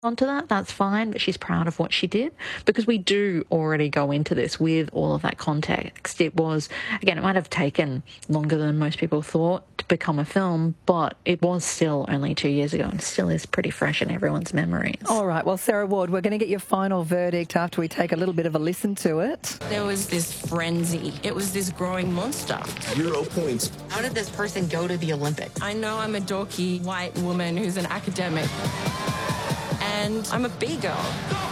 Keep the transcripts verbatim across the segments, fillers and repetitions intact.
onto that, that's fine, but she's proud of what she did, because we do already go into this with all of that context. It was, again, it might have taken longer than most people thought to become a film, but it was still only two years ago and still is pretty fresh in everyone's memories. All right, well, Sarah Ward, we're going to get your final verdict after we take a little bit of a listen to it. There was this frenzy. It was this growing monster. Zero points. How did this person go to the Olympics? I know I'm a dorky white woman who's an academic. And I'm a B-girl.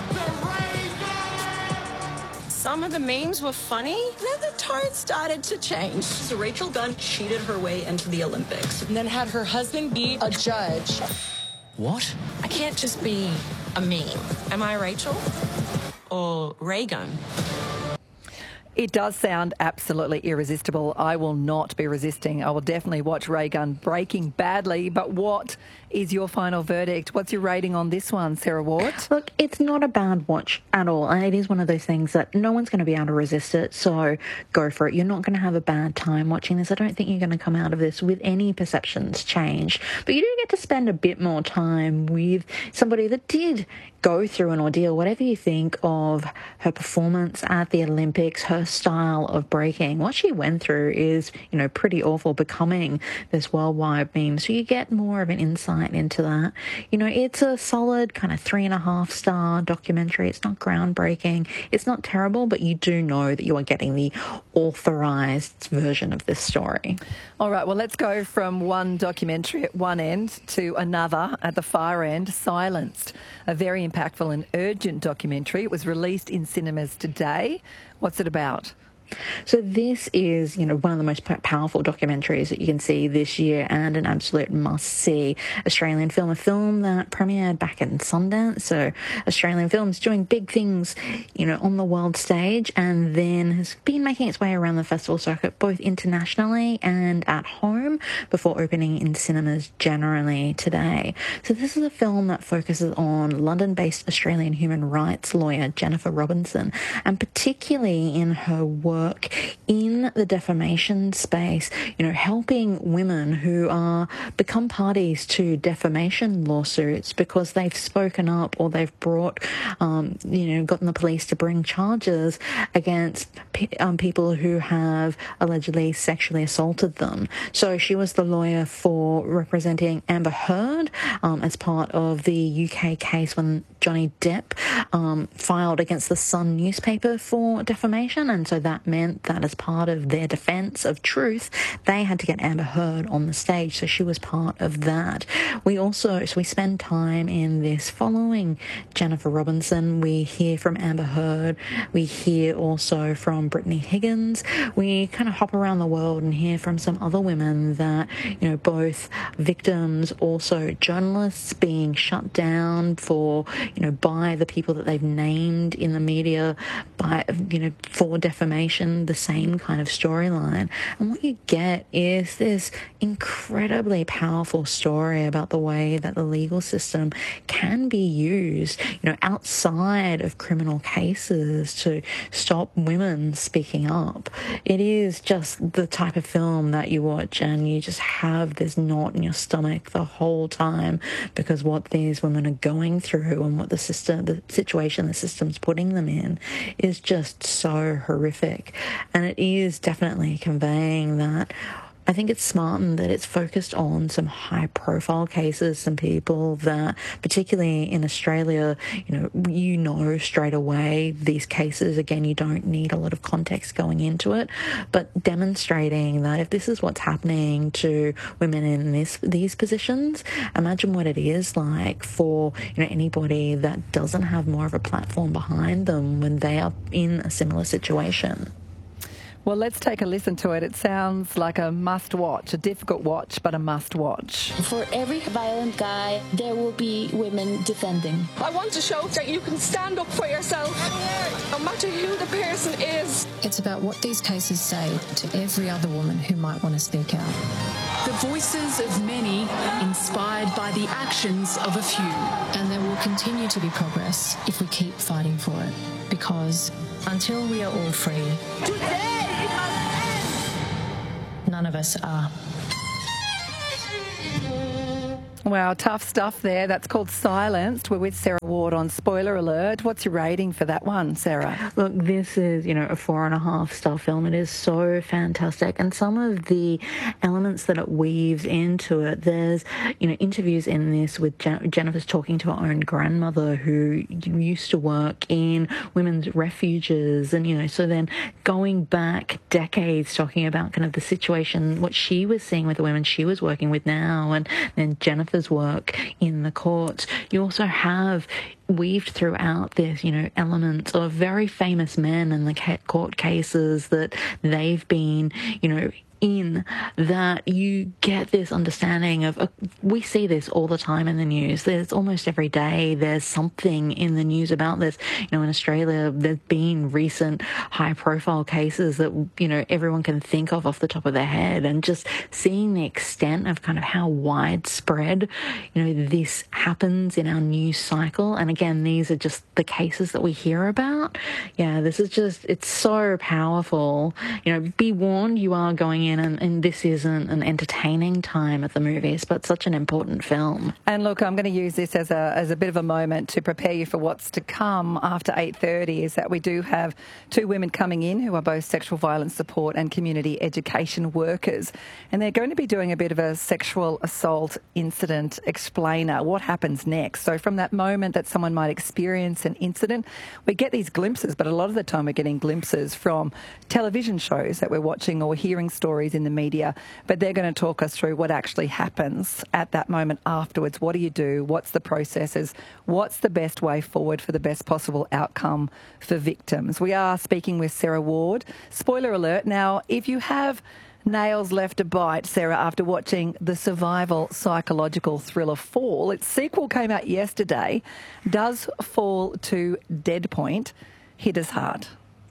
Some of the memes were funny, then the tone started to change. So Rachel Gunn cheated her way into the Olympics. And then had her husband be a judge. What? I can't just be a meme. Am I Rachel? Or Ray Gunn? It does sound absolutely irresistible. I will not be resisting. I will definitely watch Ray Gunn breaking badly. But what is your final verdict? What's your rating on this one, Sarah Ward? Look, it's not a bad watch at all. And it is one of those things that no one's going to be able to resist it. So go for it. You're not going to have a bad time watching this. I don't think you're going to come out of this with any perceptions changed. But you do get to spend a bit more time with somebody that did go through an ordeal. Whatever you think of her performance at the Olympics, her style of breaking, what she went through is, you know, pretty awful, becoming this worldwide meme. So you get more of an insight into that. You know, it's a solid kind of three and a half star documentary. It's not groundbreaking. It's not terrible, but you do know that you are getting the authorized version of this story. All right, well, let's go from one documentary at one end to another at the far end, Silenced, a very impactful and urgent documentary. It was released in cinemas today. What's it about? So this is, you know, one of the most powerful documentaries that you can see this year, and an absolute must-see Australian film, a film that premiered back in Sundance. So Australian films doing big things, you know, on the world stage, and then has been making its way around the festival circuit, both internationally and at home, before opening in cinemas generally today. So this is a film that focuses on London-based Australian human rights lawyer Jennifer Robinson, and particularly in her work in the defamation space, you know, helping women who are become parties to defamation lawsuits because they've spoken up or they've brought, um, you know, gotten the police to bring charges against pe- um, people who have allegedly sexually assaulted them. So she was the lawyer for representing Amber Heard um, as part of the U K case when Johnny Depp um, filed against the Sun newspaper for defamation, and so that meant that as part of their defence of truth, they had to get Amber Heard on the stage, so she was part of that. We also, so we spend time in this following Jennifer Robinson. We hear from Amber Heard. We hear also from Brittany Higgins. We kind of hop around the world and hear from some other women that, you know, both victims, also journalists being shut down for, you know, by the people that they've named in the media, by, you know, for defamation, the same kind of storyline. And what you get is this incredibly powerful story about the way that the legal system can be used, you know, outside of criminal cases to stop women speaking up. It is just the type of film that you watch and you just have this knot in your stomach the whole time, because what these women are going through and what the system, the situation the system's putting them in is just so horrific. And it is definitely conveying that. I think it's smart and that it's focused on some high-profile cases, some people that, particularly in Australia, you know, you know straight away these cases. Again, you don't need a lot of context going into it, but demonstrating that if this is what's happening to women in this these positions, imagine what it is like for, you know, anybody that doesn't have more of a platform behind them when they are in a similar situation. Well, let's take a listen to it. It sounds like a must-watch, a difficult watch, but a must-watch. For every violent guy, there will be women defending. I want to show that you can stand up for yourself, no matter who the person is. It's about what these cases say to every other woman who might want to speak out. The voices of many, inspired by the actions of a few. And there will continue to be progress if we keep fighting for it. Because until we are all free, today it must end. None of us are. Wow, tough stuff there. That's called Silenced. We're with Sarah Ward on Spoiler Alert. What's your rating for that one, Sarah? Look, this is, you know, a four and a half star film. It is so fantastic. And some of the elements that it weaves into it, there's, you know, interviews in this with Jen- Jennifer's talking to her own grandmother who used to work in women's refuges. And, you know, so then going back decades talking about kind of the situation, what she was seeing with the women she was working with now, and then Jennifer's work in the courts. You also have weaved throughout this, you know, elements of very famous men and the court cases that they've been, you know, in, that you get this understanding of, uh, we see this all the time in the news. There's almost every day there's something in the news about this. You know, in Australia, there's been recent high profile cases that, you know, everyone can think of off the top of their head, and just seeing the extent of kind of how widespread, you know, this happens in our news cycle. And again, these are just the cases that we hear about. Yeah, this is just, it's so powerful. You know, be warned, you are going in And, and this isn't an entertaining time at the movies, but such an important film. And look, I'm going to use this as a as a bit of a moment to prepare you for what's to come after eight thirty, is that we do have two women coming in who are both sexual violence support and community education workers. And they're going to be doing a bit of a sexual assault incident explainer. What happens next? So from that moment that someone might experience an incident, we get these glimpses, but a lot of the time we're getting glimpses from television shows that we're watching or hearing stories in the media, but they're going to talk us through what actually happens at that moment afterwards. What do you do? What's the processes? What's the best way forward for the best possible outcome for victims? We are speaking with Sarah Ward. Spoiler alert. Now, if you have nails left to bite, Sarah, after watching the survival psychological thriller Fall, its sequel came out yesterday. Does Fall to Dead Point hit us hard?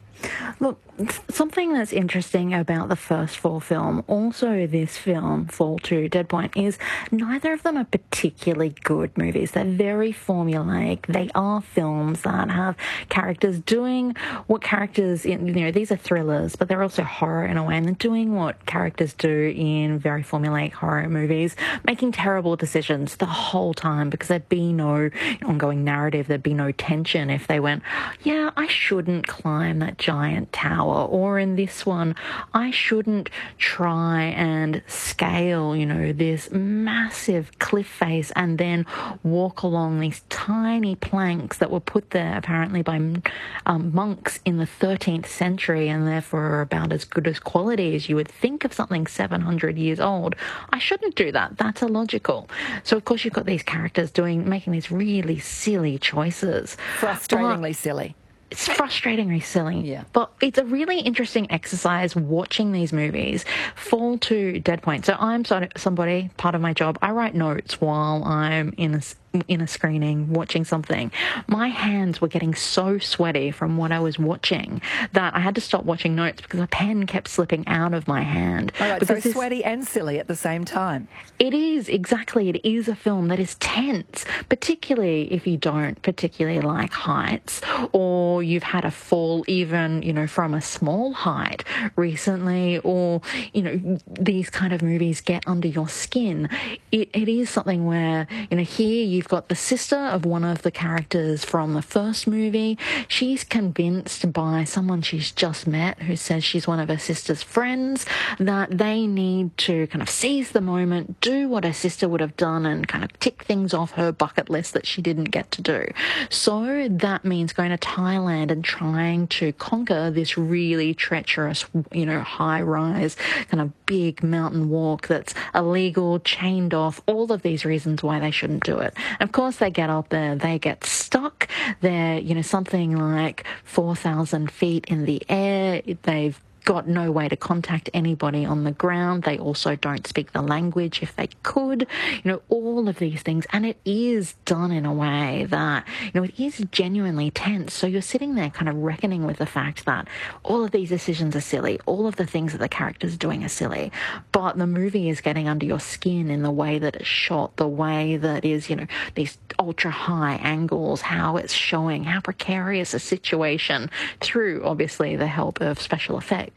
Look, something that's interesting about the first Fall film, also this film, Fall to Dead Point, is neither of them are particularly good movies. They're very formulaic. They are films that have characters doing what characters, in, you know, these are thrillers, but they're also horror in a way, and they're doing what characters do in very formulaic horror movies, making terrible decisions the whole time, because there'd be no ongoing narrative, there'd be no tension if they went, yeah, I shouldn't climb that giant tower, or in this one, I shouldn't try and scale, you know, this massive cliff face and then walk along these tiny planks that were put there apparently by um, monks in the thirteenth century, and therefore are about as good as quality as you would think of something seven hundred years old. I shouldn't do that. That's illogical. So of course you've got these characters doing, making these really silly choices. Frustratingly but, silly. It's frustratingly silly, yeah. But it's a really interesting exercise watching these movies. Fall to Dead Point. So I'm somebody, part of my job, I write notes while I'm in a in a screening watching something. My hands were getting so sweaty from what I was watching that I had to stop watching notes because a pen kept slipping out of my hand. All right, so this, sweaty and silly at the same time. It is, exactly. It is a film that is tense, particularly if you don't particularly like heights, or you've had a fall even, you know, from a small height recently, or, you know, these kind of movies get under your skin. It, it is something where, you know, here you You've got the sister of one of the characters from the first movie. She's convinced by someone she's just met who says she's one of her sister's friends that they need to kind of seize the moment, do what her sister would have done, and kind of tick things off her bucket list that she didn't get to do. So that means going to Thailand and trying to conquer this really treacherous, you know, high-rise kind of big mountain walk that's illegal, chained off, all of these reasons why they shouldn't do it. Of course, they get up there, they get stuck. They're, you know, something like four thousand feet in the air. They've got no way to contact anybody on the ground. They also don't speak the language if they could, you know, all of these things. And it is done in a way that, you know, it is genuinely tense. So you're sitting there kind of reckoning with the fact that all of these decisions are silly. All of the things that the character's doing are silly. But the movie is getting under your skin in the way that it's shot, the way that is, you know, these ultra high angles, how it's showing how precarious a situation through, obviously, the help of special effects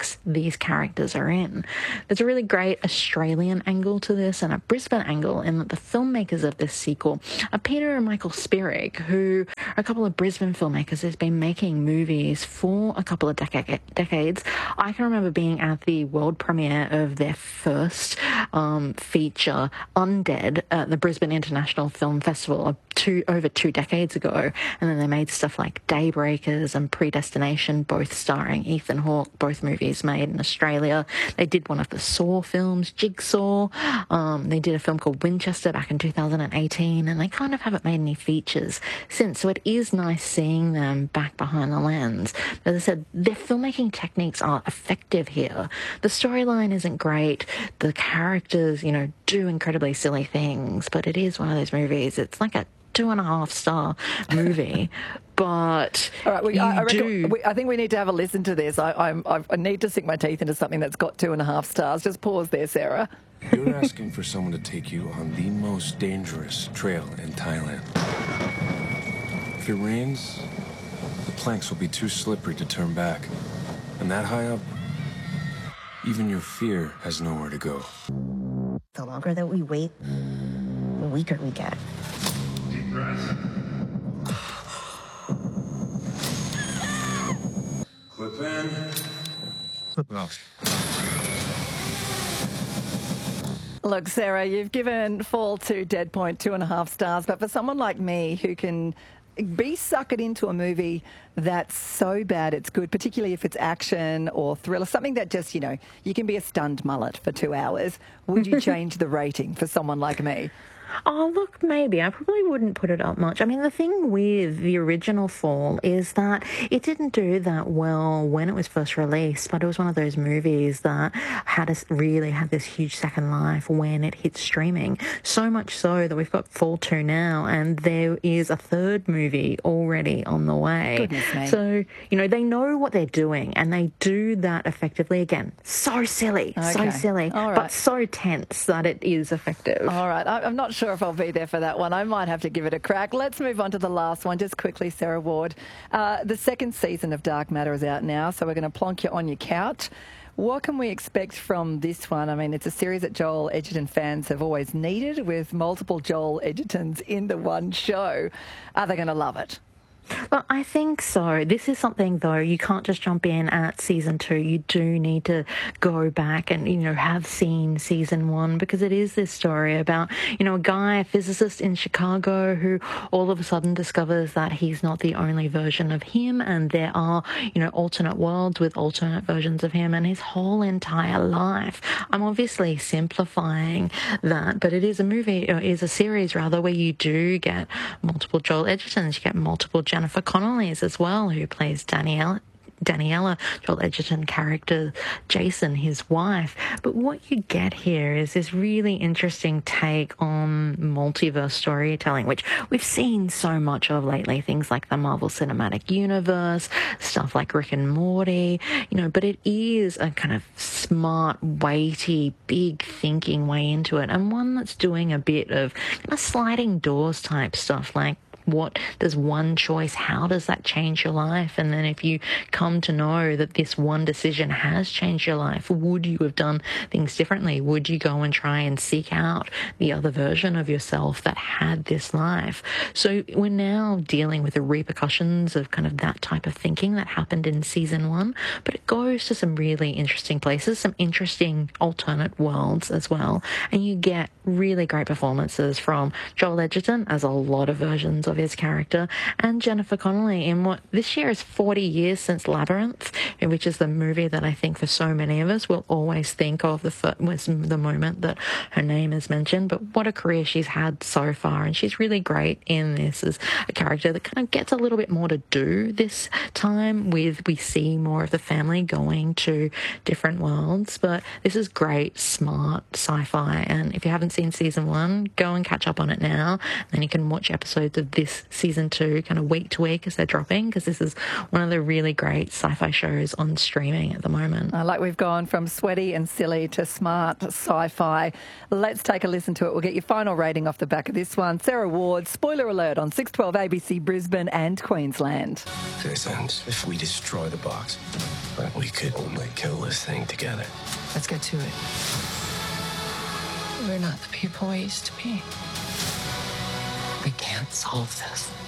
contexts these characters are in. There's a really great Australian angle to this and a Brisbane angle in that the filmmakers of this sequel are Peter and Michael Spierig, who are a couple of Brisbane filmmakers who's been making movies for a couple of deca- decades. I can remember being at the world premiere of their first um, feature, Undead, at the Brisbane International Film Festival of two, over two decades ago. And then they made stuff like Daybreakers and Predestination, both starring Ethan Hawke, both movies made in Australia. They did one of the Saw films, Jigsaw. Um, they did a film called Winchester back in two thousand eighteen, and they kind of haven't made any features since. So it is nice seeing them back behind the lens. As I said, their filmmaking techniques are effective here. The storyline isn't great. The characters, you know, do incredibly silly things, but it is one of those movies. It's like a two and a half star movie. But all right, we, I, I, reckon, do... we, I think we need to have a listen to this. I, I'm, I need to sink my teeth into something that's got two and a half stars. Just pause there, Sarah. You're asking for someone to take you on the most dangerous trail in Thailand. If it rains, the planks will be too slippery to turn back. And that high up, even your fear has nowhere to go. The longer that we wait, the weaker we get. Deep breath. Clip in. Clip out. Look, Sarah, you've given Fall to Dead Point two and a half stars, but for someone like me who can be suckered into a movie that's so bad it's good, particularly if it's action or thriller, something that just, you know, you can be a stunned mullet for two hours, would you change the rating for someone like me? Oh, look, maybe. I probably wouldn't put it up much. I mean, the thing with the original Fall is that it didn't do that well when it was first released, but it was one of those movies that had a, really had this huge second life when it hit streaming. So much so that we've got Fall two now, and there is a third movie already on the way. Goodness me. So, you know, they know what they're doing, and they do that effectively. Again, so silly, Okay. so silly, All right. but so tense that it is effective. All right. I, I'm not sure if I'll be there for that one. I might have to give it a crack. Let's move on to the last one, just quickly, Sarah Ward. Uh, the second season of Dark Matter is out now, so we're going to plonk you on your couch. What can we expect from this one? I mean, it's a series that Joel Edgerton fans have always needed, with multiple Joel Edgertons in the one show. Are they going to love it? Well, I think so. This is something, though, you can't just jump in at season two. You do need to go back and, you know, have seen season one, because it is this story about, you know, a guy, a physicist in Chicago who all of a sudden discovers that he's not the only version of him, and there are, you know, alternate worlds with alternate versions of him, and his whole entire life. I'm obviously simplifying that, but it is a movie, or is a series rather, where you do get multiple Joel Edgertons, you get multiple Jennifer Connellys as well, who plays Danielle. Daniela, Joel Edgerton character, Jason, his wife. But what you get here is this really interesting take on multiverse storytelling, which we've seen so much of lately. Things like the Marvel Cinematic Universe, stuff like Rick and Morty, you know, but it is a kind of smart, weighty, big thinking way into it, and one that's doing a bit of kind of sliding doors type stuff, like, what does one choice, how does that change your life? And then if you come to know that this one decision has changed your life, would you have done things differently? Would you go and try and seek out the other version of yourself that had this life? So we're now dealing with the repercussions of kind of that type of thinking that happened in season one, but it goes to some really interesting places, some interesting alternate worlds as well. And you get really great performances from Joel Edgerton as a lot of versions of his character, and Jennifer Connelly in what this year is forty years since Labyrinth, which is the movie that I think for so many of us will always think of the fir- was the moment that her name is mentioned. But what a career she's had so far, and she's really great in this as a character that kind of gets a little bit more to do this time, with we see more of the family going to different worlds. But this is great, smart sci-fi, and if you haven't seen season one, go and catch up on it now, and then you can watch episodes of this this season two kind of week to week as they're dropping, because this is one of the really great sci-fi shows on streaming at the moment. I like we've gone from sweaty and silly to smart sci-fi. Let's take a listen to it. We'll get your final rating off the back of this one. Sarah Ward, spoiler alert on six twelve A B C Brisbane and Queensland. Listen, if we destroy the box, we could only kill this thing together. Let's get to it. We're not the people we used to be. We can't solve this.